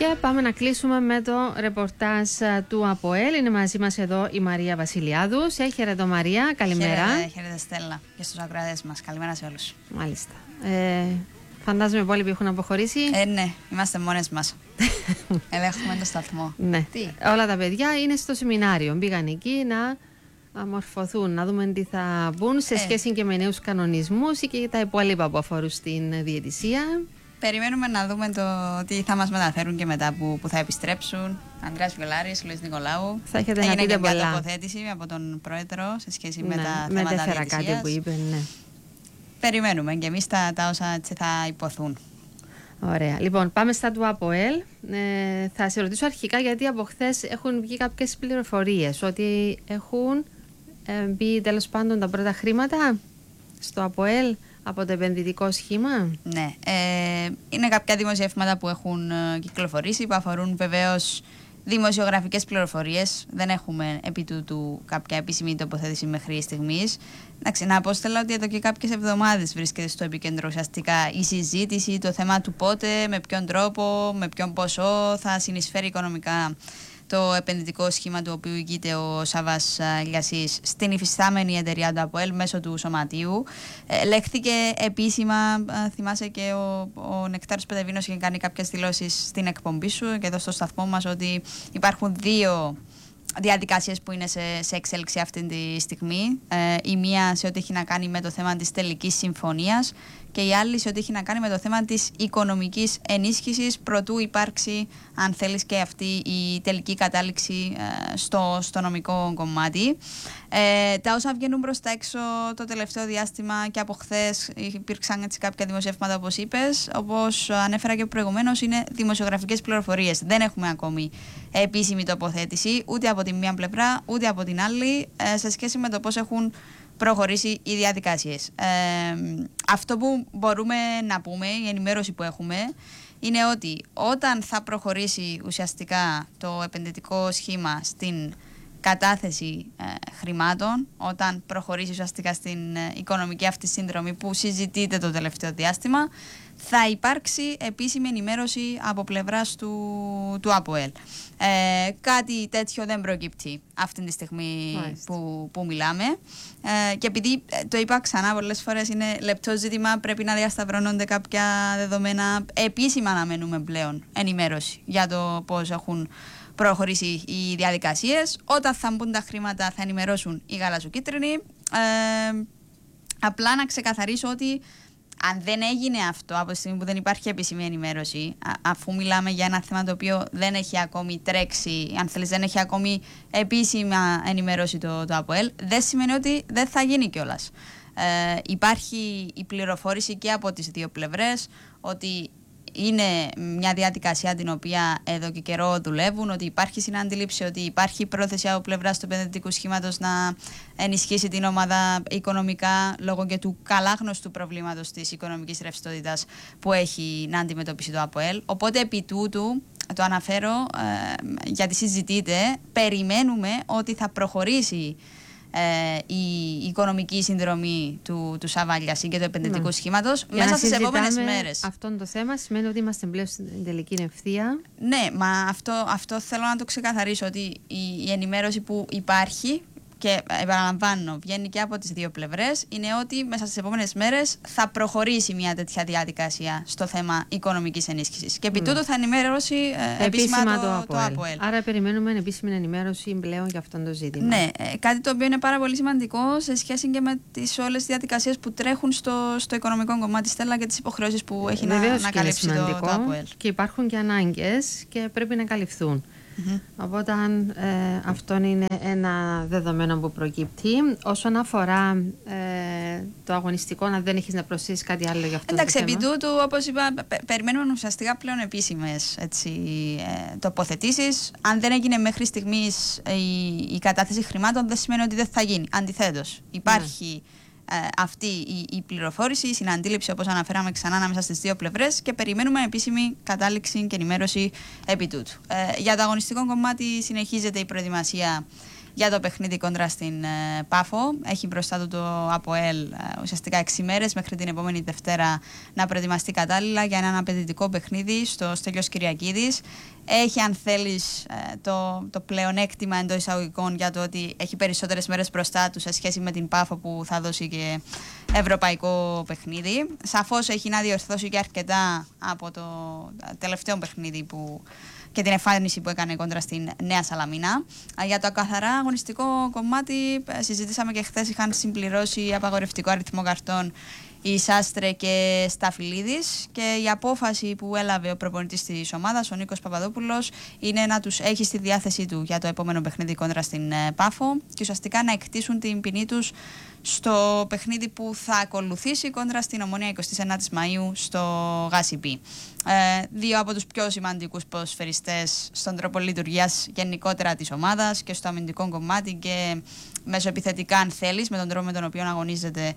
Και πάμε να κλείσουμε με το ρεπορτάζ του ΑΠΟΕΛ. Είναι μαζί μας εδώ η Μαρία Βασιλιάδου. Χαίρετε Μαρία, καλημέρα. Χαίρετε Στέλλα και στους ακροατές μας. Καλημέρα σε όλους. Μάλιστα. Φαντάζομαι οι υπόλοιποι έχουν αποχωρήσει. Ναι, είμαστε μόνες μας. Ελέγχουμε το σταθμό. Ναι. Όλα τα παιδιά είναι στο σεμινάριο. Μπήκαν εκεί να αμορφωθούν, να δούμε τι θα μπουν σε σχέση και με νέους κανονισμούς ή και τα υπόλοιπα που αφορούν στην διαιτησία. Περιμένουμε να δούμε τι θα μας μεταφέρουν και μετά που θα επιστρέψουν. Αντρέας Βιολάρης, Λουίς Νικολάου. Θα έχετε να πείτε πολλά. Έγινε μια τοποθέτηση από τον Πρόεδρο σε σχέση με τα θέματα διαιτησίας. Κάτι που είπε, ναι. Περιμένουμε και εμείς τα όσα θα υποθούν. Ωραία. Λοιπόν, πάμε στα του ΑΠΟΕΛ. Θα σε ρωτήσω αρχικά γιατί από χθες έχουν βγει κάποιες πληροφορίες ότι έχουν μπει τέλος πάντων τα πρώτα χρήματα στο ΑΠΟΕΛ από το επενδυτικό σχήμα. Ναι, είναι κάποια δημοσιεύματα που έχουν κυκλοφορήσει που αφορούν βεβαίως δημοσιογραφικές πληροφορίες. Δεν έχουμε επί τούτου κάποια επίσημη τοποθέτηση μέχρι στιγμής. Να πω Στέλλα ότι εδώ και κάποιες εβδομάδες βρίσκεται στο επίκεντρο ουσιαστικά η συζήτηση, το θέμα του πότε, με ποιον τρόπο, με ποιον ποσό θα συνεισφέρει οικονομικά το επενδυτικό σχήμα του οποίου ηγείται ο Σάββας Λιασής στην υφιστάμενη εταιρεία του ΑΠΟΕΛ μέσω του Σωματείου. Λέχθηκε επίσημα, θυμάσαι και ο Νεκτάριος Πετεβίνος είχε κάνει κάποιες δηλώσεις στην εκπομπή σου και εδώ στο σταθμό μας ότι υπάρχουν δύο διαδικασίες που είναι σε εξέλιξη αυτή τη στιγμή. Η μία σε ό,τι έχει να κάνει με το θέμα της τελικής συμφωνίας και η άλλη σε ό,τι έχει να κάνει με το θέμα της οικονομικής ενίσχυσης προτού υπάρξει, αν θέλεις, και αυτή η τελική κατάληξη στο νομικό κομμάτι. Τα όσα βγαίνουν προς τα έξω το τελευταίο διάστημα και από χθες υπήρξαν έτσι κάποια δημοσιεύματα όπως είπες, όπως ανέφερα και προηγουμένως, είναι δημοσιογραφικές πληροφορίες. Δεν έχουμε ακόμη επίσημη τοποθέτηση ούτε από τη μία πλευρά ούτε από την άλλη σε σχέση με το πώς έχουν προχωρήσει οι διαδικασίες. Αυτό που μπορούμε να πούμε, η ενημέρωση που έχουμε, είναι ότι όταν θα προχωρήσει ουσιαστικά το επενδυτικό σχήμα στην κατάθεση χρημάτων, όταν προχωρήσει ουσιαστικά στην οικονομική αυτή συνδρομή που συζητείται το τελευταίο διάστημα, θα υπάρξει επίσημη ενημέρωση από πλευράς του ΑΠΟΕΛ. Κάτι τέτοιο δεν προκύπτει αυτή τη στιγμή που μιλάμε. Και επειδή το είπα ξανά πολλές φορές, είναι λεπτό ζήτημα, πρέπει να διασταυρώνονται κάποια δεδομένα. Επίσημα αναμένουμε πλέον ενημέρωση για το πώς έχουν προχωρήσει οι διαδικασίες. Όταν θα μπουν τα χρήματα θα ενημερώσουν οι γαλαζοκίτρινοι. Απλά να ξεκαθαρίσω ότι αν δεν έγινε αυτό από τη στιγμή που δεν υπάρχει επίσημη ενημέρωση, αφού μιλάμε για ένα θέμα το οποίο δεν έχει ακόμη τρέξει, αν θέλεις δεν έχει ακόμη επίσημα ενημέρωση το ΑΠΟΕΛ, δεν σημαίνει ότι δεν θα γίνει κιόλας. Υπάρχει η πληροφόρηση και από τις δύο πλευρές ότι είναι μια διαδικασία την οποία εδώ και καιρό δουλεύουν, ότι υπάρχει συναντήληψη, ότι υπάρχει πρόθεση από πλευράς του επενδυτικού σχήματος να ενισχύσει την ομάδα οικονομικά λόγω και του καλά γνωστού προβλήματος της οικονομικής ρευστότητας που έχει να αντιμετωπίσει το ΑΠΟΕΛ. Οπότε επί τούτου, το αναφέρω γιατί συζητείτε, περιμένουμε ότι θα προχωρήσει η οικονομική συνδρομή του Σάββα Λιασή και του επενδυτικού σχήματος μέσα στις επόμενες μέρες. Αυτό το θέμα σημαίνει ότι είμαστε πλέον στην τελική ευθεία. Ναι, μα αυτό θέλω να το ξεκαθαρίσω, ότι η ενημέρωση που υπάρχει και επαναλαμβάνω βγαίνει και από τις δύο πλευρές είναι ότι μέσα στις επόμενες μέρες θα προχωρήσει μια τέτοια διαδικασία στο θέμα οικονομικής ενίσχυσης και επί τούτου θα ενημερώσει επίσημα το ΑΠΟΕΛ. Άρα περιμένουμε επίσημη ενημέρωση πλέον για αυτό το ζήτημα. Ναι, κάτι το οποίο είναι πάρα πολύ σημαντικό σε σχέση και με τις όλες τις διαδικασίες που τρέχουν στο οικονομικό κομμάτι, Στέλλα, και τις υποχρεώσεις που έχει να καλύψει το ΑΠΟΕΛ. Και υπάρχουν και ανάγκες και πρέπει να καλυφθούν. Οπότε αυτό είναι ένα δεδομένο που προκύπτει. Όσον αφορά το αγωνιστικό, αν δεν έχεις να προσθέσεις κάτι άλλο για αυτό. Εντάξει, επί τούτου, όπως είπα, περιμένουμε ουσιαστικά πλέον επίσημες τοποθετήσεις. Αν δεν έγινε μέχρι στιγμής η κατάθεση χρημάτων, δεν σημαίνει ότι δεν θα γίνει. Αντιθέτως, υπάρχει αυτή η πληροφόρηση, η συναντήληψη, όπως αναφέραμε ξανά, ανάμεσα στις δύο πλευρές και περιμένουμε επίσημη κατάληξη και ενημέρωση επί τούτου. Για το αγωνιστικό κομμάτι συνεχίζεται η προετοιμασία για το παιχνίδι κόντρα στην Πάφο. Έχει μπροστά του το ΑΠΟΕΛ ουσιαστικά 6 μέρες μέχρι την επόμενη Δευτέρα να προετοιμαστεί κατάλληλα για έναν απαιτητικό παιχνίδι στο Στέλιος Κυριακίδης. Έχει, αν θέλεις, το πλεονέκτημα εντός εισαγωγικών για το ότι έχει περισσότερες μέρες μπροστά του σε σχέση με την Πάφο που θα δώσει και ευρωπαϊκό παιχνίδι. Σαφώς έχει να διορθώσει και αρκετά από το τελευταίο παιχνίδι και την εμφάνιση που έκανε κόντρα στην Νέα Σαλαμίνα. Για το καθαρά αγωνιστικό κομμάτι, συζητήσαμε και χθες, είχαν συμπληρώσει απαγορευτικό αριθμό καρτών η Σάστρε και Σταφυλίδης, και η απόφαση που έλαβε ο προπονητής της ομάδας, ο Νίκος Παπαδόπουλος, είναι να τους έχει στη διάθεσή του για το επόμενο παιχνίδι κόντρα στην Πάφο και ουσιαστικά να εκτίσουν την ποινή τους στο παιχνίδι που θα ακολουθήσει κόντρα στην Ομονία 29 Μαΐου στο ΓΑΣΥΠΗ. Δύο από τους πιο σημαντικούς ποδοσφαιριστές στον τρόπο λειτουργίας γενικότερα της ομάδας και στο αμυντικό κομμάτι και μεσοεπιθετικά, αν θέλεις, με τον τρόπο με τον οποίο αγωνίζεται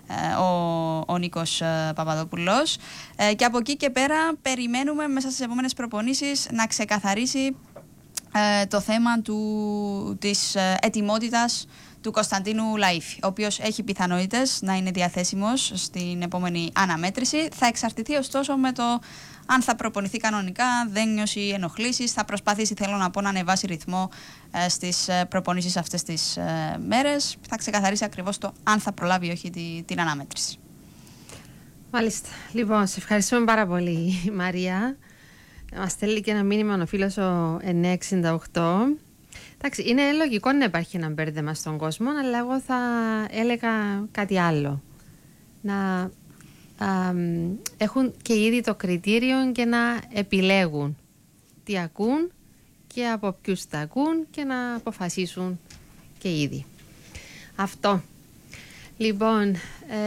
ο Νίκος Παπαδόπουλος. Και από εκεί και πέρα περιμένουμε μέσα στις επόμενες προπονήσεις να ξεκαθαρίσει το θέμα της ετοιμότητας του Κωνσταντίνου Λαΐφη, ο οποίος έχει πιθανότητες να είναι διαθέσιμος στην επόμενη αναμέτρηση. Θα εξαρτηθεί ωστόσο με το αν θα προπονηθεί κανονικά, δεν νιώσει ενοχλήσεις, θα προσπαθήσει, θέλω να πω, να ανεβάσει ρυθμό στις προπονήσεις αυτές τις μέρες. Θα ξεκαθαρίσει ακριβώς το αν θα προλάβει ή όχι την αναμέτρηση. Μάλιστα. Λοιπόν, σε ευχαριστούμε πάρα πολύ, Μαρία. Μας στέλνει και ένα μήνυμα ο φίλος ο 968. Εντάξει, είναι λογικό να υπάρχει ένα μπέρδεμα στον κόσμο, αλλά εγώ θα έλεγα κάτι άλλο. Να έχουν και ήδη το κριτήριο και να επιλέγουν τι ακούν και από ποιους τα ακούν και να αποφασίσουν και ήδη. Αυτό. Λοιπόν,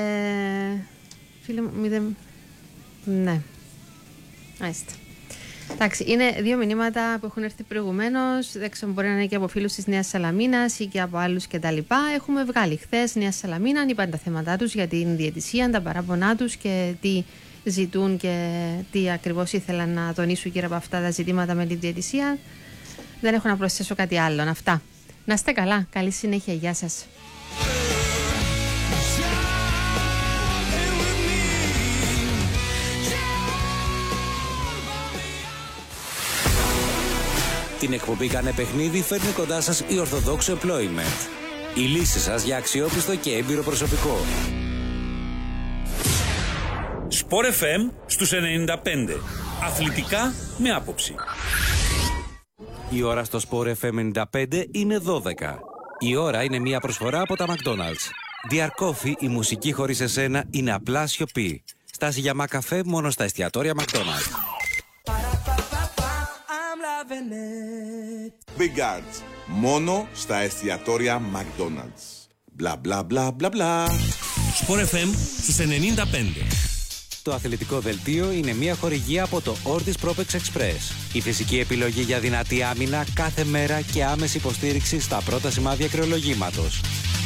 φίλε μου, ναι. Άιστε. Εντάξει, είναι δύο μηνύματα που έχουν έρθει προηγουμένως. Δεν ξέρω, μπορεί να είναι και από φίλους της Νέας Σαλαμίνας ή και από άλλους κτλ. Έχουμε βγάλει χθες Νέα Σαλαμίνα, είπαν τα θέματα τους για την διαιτησία, τα παράπονά τους και τι ζητούν και τι ακριβώς ήθελαν να τονίσουν γύρω από αυτά τα ζητήματα με τη διαιτησία. Δεν έχω να προσθέσω κάτι άλλο. Αυτά. Να είστε καλά. Καλή συνέχεια. Γεια σας. Την εκπομπή «Κάνε παιχνίδι» φέρνει κοντά σας η Orthodox Employment. Η λύση σας για αξιόπιστο και έμπειρο προσωπικό. Sport FM στους 95. Αθλητικά με άποψη. Η ώρα στο Sport FM 95 είναι 12. Η ώρα είναι μια προσφορά από τα McDonald's. Dear Coffee, η μουσική χωρίς εσένα είναι απλά σιωπή. Στάση για μακαφέ μόνο στα εστιατόρια McDonald's. Big Arts. Μόνο στα εστιατόρια McDonald's. Μπλα μπλα μπλα μπλα μπλα. Sport FM στους 95. Το αθλητικό δελτίο είναι μια χορηγία από το Ortis Propex Express. Η φυσική επιλογή για δυνατή άμυνα κάθε μέρα και άμεση υποστήριξη στα πρώτα σημάδια κρεολογήματος.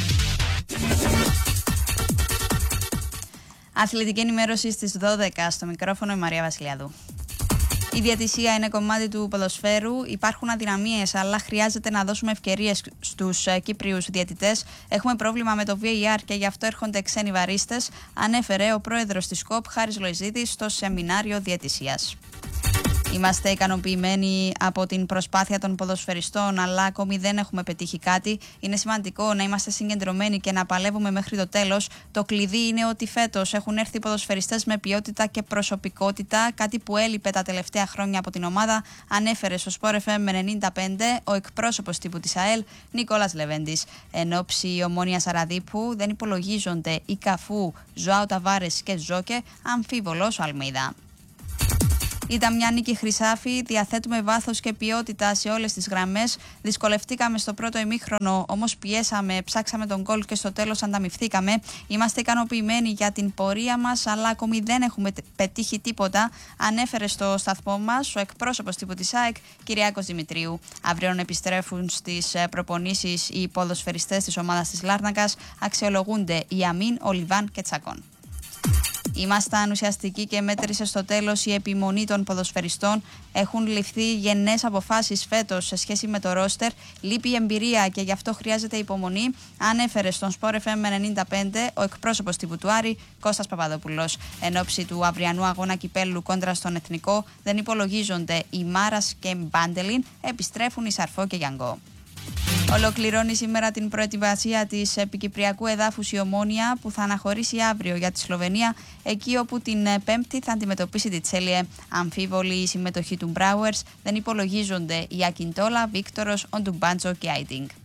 Αθλητική ενημέρωση στις 12 στο μικρόφωνο η Μαρία Βασιλιάδου. Η διαιτησία είναι κομμάτι του ποδοσφαίρου. Υπάρχουν αδυναμίες, αλλά χρειάζεται να δώσουμε ευκαιρίες στους Κύπριους διαιτητές. Έχουμε πρόβλημα με το VAR και γι' αυτό έρχονται ξένοι βαρίστες, ανέφερε ο πρόεδρος της ΚΟΠ, Χάρης Λοϊζίδης, στο σεμινάριο διαιτησίας. Είμαστε ικανοποιημένοι από την προσπάθεια των ποδοσφαιριστών, αλλά ακόμη δεν έχουμε πετύχει κάτι. Είναι σημαντικό να είμαστε συγκεντρωμένοι και να παλεύουμε μέχρι το τέλος. Το κλειδί είναι ότι φέτος έχουν έρθει ποδοσφαιριστές με ποιότητα και προσωπικότητα, κάτι που έλειπε τα τελευταία χρόνια από την ομάδα, ανέφερε στο Sport FM 95 ο εκπρόσωπος τύπου της ΑΕΛ, Νικόλας Λεβέντης. Εν όψη Ομόνιας Αραδίπου δεν υπολογίζονται οι Καφού, Ζωάου Ταβάρες και Ζόκε, αμφίβολος ο Αλμίδα. Ήταν μια νίκη χρυσάφι, διαθέτουμε βάθος και ποιότητα σε όλες τις γραμμές. Δυσκολευτήκαμε στο πρώτο ημίχρονο, όμως πιέσαμε, ψάξαμε τον γκολ και στο τέλος ανταμυφθήκαμε. Είμαστε ικανοποιημένοι για την πορεία μας, αλλά ακόμη δεν έχουμε πετύχει τίποτα, ανέφερε στο σταθμό μας ο εκπρόσωπος τύπου της ΑΕΚ, Κυριάκος Δημητρίου. Αύριο επιστρέφουν στις προπονήσεις οι ποδοσφαιριστές της ομάδας της Λάρνακας, αξιολογούνται η Αμίν, ο Λιβάν και Τσακών. Ήμασταν ουσιαστικοί και μέτρησε στο τέλος η επιμονή των ποδοσφαιριστών. Έχουν ληφθεί γενναίες αποφάσεις φέτος σε σχέση με το ρόστερ. Λείπει η εμπειρία και γι' αυτό χρειάζεται υπομονή, ανέφερε στον Sport FM 95 ο εκπρόσωπος τύπου του Άρη, Κώστας Παπαδόπουλος. Εν ώψη του αυριανού αγώνα κυπέλλου κόντρα στον Εθνικό, δεν υπολογίζονται οι Μάρας και Μπάντελιν, επιστρέφουν οι Σαρφό και Γιανγκό. Ολοκληρώνει σήμερα την προετοιμασία της επικυπριακού εδάφους η Ομόνοια, που θα αναχωρήσει αύριο για τη Σλοβενία, εκεί όπου την Πέμπτη θα αντιμετωπίσει τη Τσέλιε. Αμφίβολη η συμμετοχή του Μπράουερς, δεν υπολογίζονται οι Ακιντόλα, Βίκτορος, Οντουμπάντζο και Άιντινγκ.